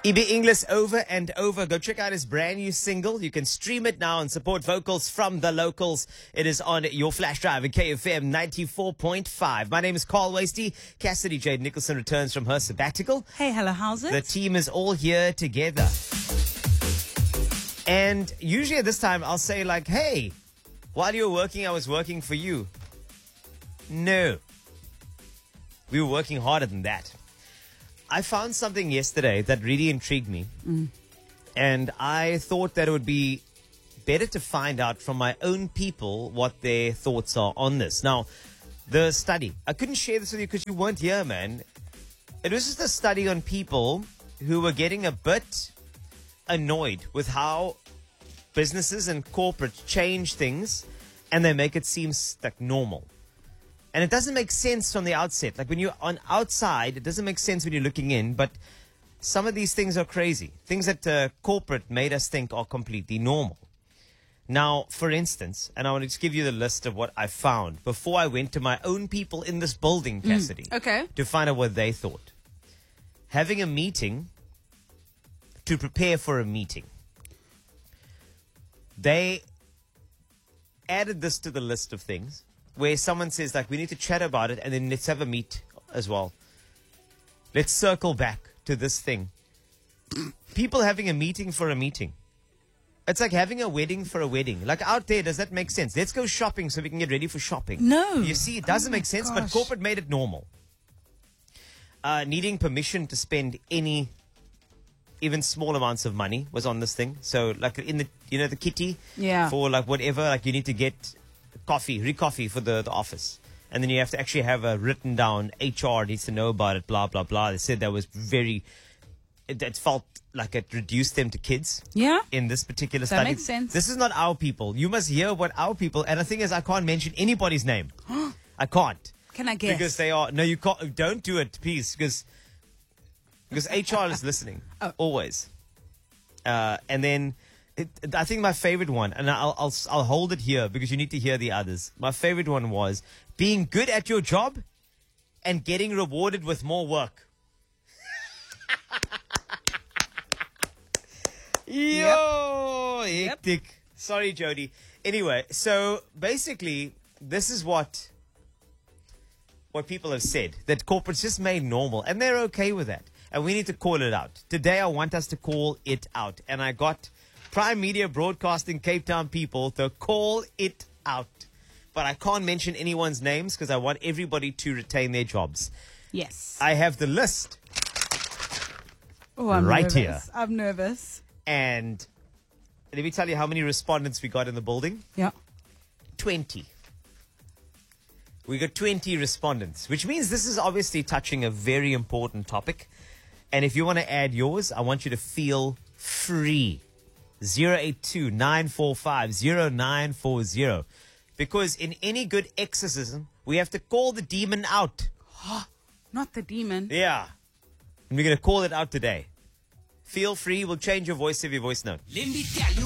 EB English over and over. Go check out his brand new single. You can stream it now and support vocals from the locals. It is on your flash drive at KFM 94.5. My name is Carl Wasty. Cassidy Jade Nicholson returns from her sabbatical. Hey, hello, how's it? The team is all here together. And usually at this time, I'll say like, hey, while you were working, I was working for you. No. We were working harder than that. I found something yesterday that really intrigued me. And I thought that it would be better to find out from my own people what their thoughts are on this. Now, the study, I couldn't share this with you because you weren't here, man. It was just a study on people who were getting a bit annoyed with how businesses and corporate change things and they make it seem like normal. And it doesn't make sense from the outset. Like when you're on outside, it doesn't make sense when you're looking in. But some of these things are crazy. Things that corporate made us think are completely normal. Now, for instance, and I want to just give you the list of what I found before I went to my own people in this building, Cassidy. Okay. To find out what they thought. Having a meeting to prepare for a meeting. They added this to the list of things where someone says, like, we need to chat about it and then let's have a meet as well. Let's circle back to this thing. People having a meeting for a meeting. It's like having a wedding for a wedding. Like out there, does that make sense? Let's go shopping so we can get ready for shopping. No. You see, it doesn't make sense, but corporate made it normal. Needing permission to spend any even small amounts of money was on this thing. So like in the, the kitty for like whatever, like you need to get coffee for the office. And then you have to actually have a written down, HR needs to know about it, blah, blah, blah. They said that was it felt like it reduced them to kids. Yeah. In this particular study. That makes sense. This is not our people. You must hear what our people, and the thing is I can't mention anybody's name. I can't. Can I guess? Because they are, no, you can't, don't do it, please, because HR is listening. Always. And then, I think my favorite one, and I'll hold it here because you need to hear the others. My favorite one was being good at your job and getting rewarded with more work. Yo, hectic. Yep. Sorry, Jody. Anyway, so basically, this is what people have said, that corporate's just made normal, and they're okay with that. And we need to call it out. Today, I want us to call it out. And I got Prime Media Broadcasting Cape Town people to call it out. But I can't mention anyone's names because I want everybody to retain their jobs. Yes. I have the list. Oh, I'm right nervous. here. I'm nervous. And let me tell you how many respondents we got in the building. Yeah. 20. We got 20 respondents, which means this is obviously touching a very important topic. And if you want to add yours, I want you to feel free. 082-945-0940. Because in any good exorcism, we have to call the demon out. Not the demon. Yeah. And we're going to call it out today. Feel free. We'll change your voice if your voice note.